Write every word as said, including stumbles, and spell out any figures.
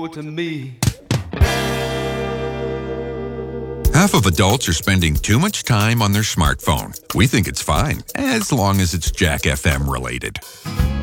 to me. Half of adults are spending too much time on their smartphone. We think it's fine, as long as it's Jack F M related.